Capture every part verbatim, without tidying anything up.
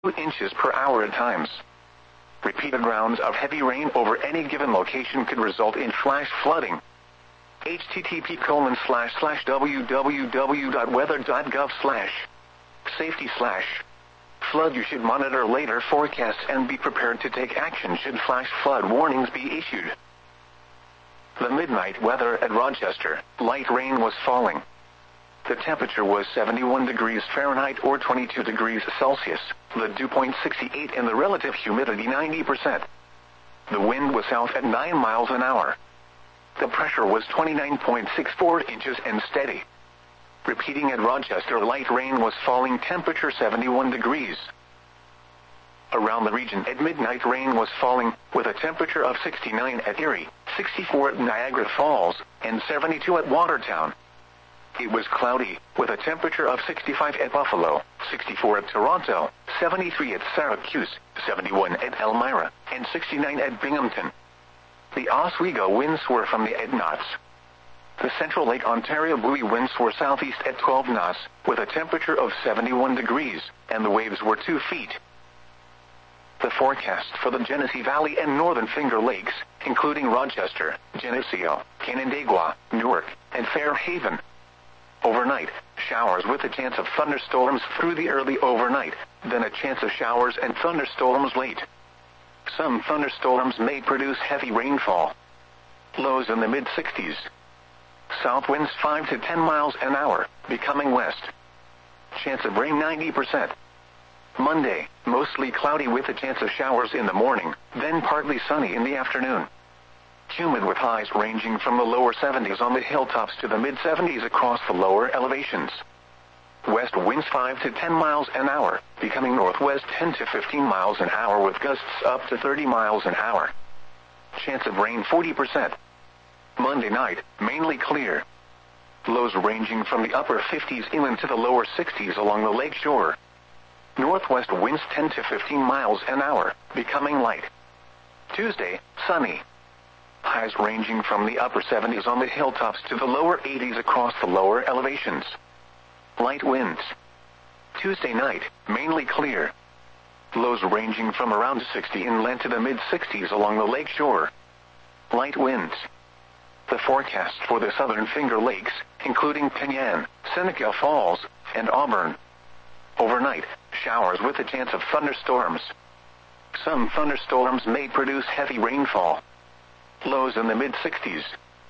inches per hour at times. Repeated rounds of heavy rain over any given location could result in flash flooding. http colon slash slash www.weather.gov slash safety slash flood. You should monitor later forecasts and be prepared to take action should flash flood warnings be issued. The midnight weather at Rochester. Light rain was falling. The temperature was seventy-one degrees Fahrenheit or twenty-two degrees Celsius. The dew point sixty-eight and the relative humidity ninety percent. The wind was south at nine miles an hour. The pressure was twenty-nine point six four inches and steady. Repeating at Rochester, light rain was falling, temperature seventy-one degrees. Around the region at midnight, rain was falling, with a temperature of sixty-nine at Erie, sixty-four at Niagara Falls, and seventy-two at Watertown. It was cloudy, with a temperature of sixty-five at Buffalo, sixty-four at Toronto, seventy-three at Syracuse, seventy-one at Elmira, and sixty-nine at Binghamton. The Oswego winds were from the eight knots. The Central Lake Ontario buoy winds were southeast at twelve knots, with a temperature of seventy-one degrees, and the waves were two feet. The forecast for the Genesee Valley and Northern Finger Lakes, including Rochester, Geneseo, Canandaigua, Newark, and Fairhaven. Overnight, showers with a chance of thunderstorms through the early overnight, then a chance of showers and thunderstorms late. Some thunderstorms may produce heavy rainfall. Lows in the mid sixties. South winds five to ten miles an hour, becoming west. Chance of rain ninety percent. Monday, mostly cloudy with a chance of showers in the morning, then partly sunny in the afternoon. Humid with highs ranging from the lower seventies on the hilltops to the mid seventies across the lower elevations. West winds five to ten miles an hour, becoming northwest ten to fifteen miles an hour with gusts up to thirty miles an hour. Chance of rain forty percent. Monday night, mainly clear. Lows ranging from the upper fifties inland to the lower sixties along the lake shore. Northwest winds ten to fifteen miles an hour, becoming light. Tuesday, sunny. Highs ranging from the upper seventies on the hilltops to the lower eighties across the lower elevations. Light winds. Tuesday night, mainly clear. Lows ranging from around sixty inland to the mid sixties along the lake shore. Light winds. The forecast for the Southern Finger Lakes, including Penyan, Seneca Falls, and Auburn. Overnight, showers with a chance of thunderstorms. Some thunderstorms may produce heavy rainfall. Lows in the mid sixties.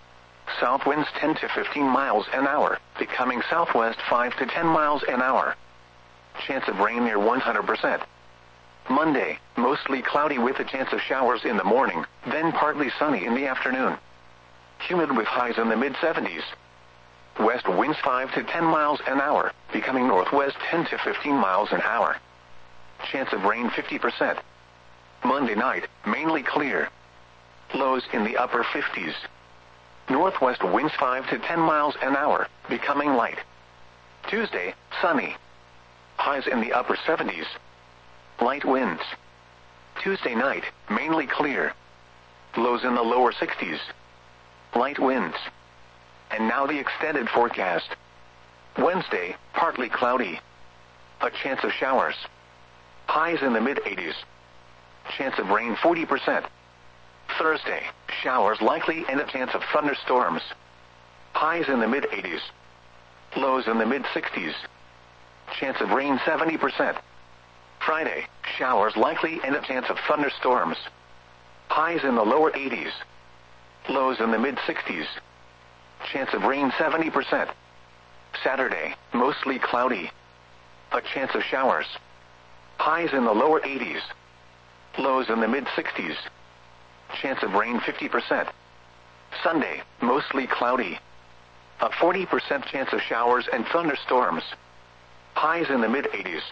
South winds ten to fifteen miles an hour, becoming southwest five to ten miles an hour. Chance of rain near one hundred percent. Monday, mostly cloudy with a chance of showers in the morning, then partly sunny in the afternoon. Humid with highs in the mid seventies. West winds five to ten miles an hour, becoming northwest ten to fifteen miles an hour. Chance of rain fifty percent. Monday night, mainly clear. Lows in the upper fifties. Northwest winds five to ten miles an hour, becoming light. Tuesday, sunny. Highs in the upper seventies. Light winds. Tuesday night, mainly clear. Lows in the lower sixties. Light winds. And now the extended forecast. Wednesday, partly cloudy. A chance of showers. Highs in the mid eighties. Chance of rain forty percent. Thursday, showers likely and a chance of thunderstorms. Highs in the mid eighties. Lows in the mid sixties. Chance of rain seventy percent. Friday, showers likely and a chance of thunderstorms. Highs in the lower eighties. Lows in the mid sixties. Chance of rain seventy percent. Saturday, mostly cloudy. A chance of showers. Highs in the lower eighties. Lows in the mid sixties. Chance of rain fifty percent. Sunday, mostly cloudy. A forty percent chance of showers and thunderstorms. Highs in the mid eighties.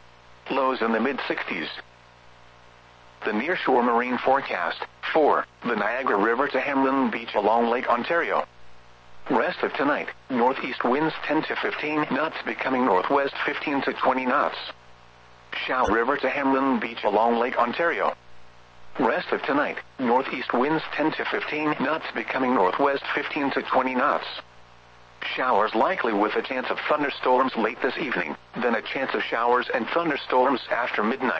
Lows in the mid sixties. The nearshore marine forecast, for the Niagara River to Hamlin Beach along Lake Ontario. Rest of tonight, northeast winds ten to fifteen knots becoming northwest fifteen to twenty knots. Shower River to Hamlin Beach along Lake Ontario. Rest of tonight, northeast winds ten to fifteen knots becoming northwest fifteen to twenty knots. Showers likely with a chance of thunderstorms late this evening, then a chance of showers and thunderstorms after midnight.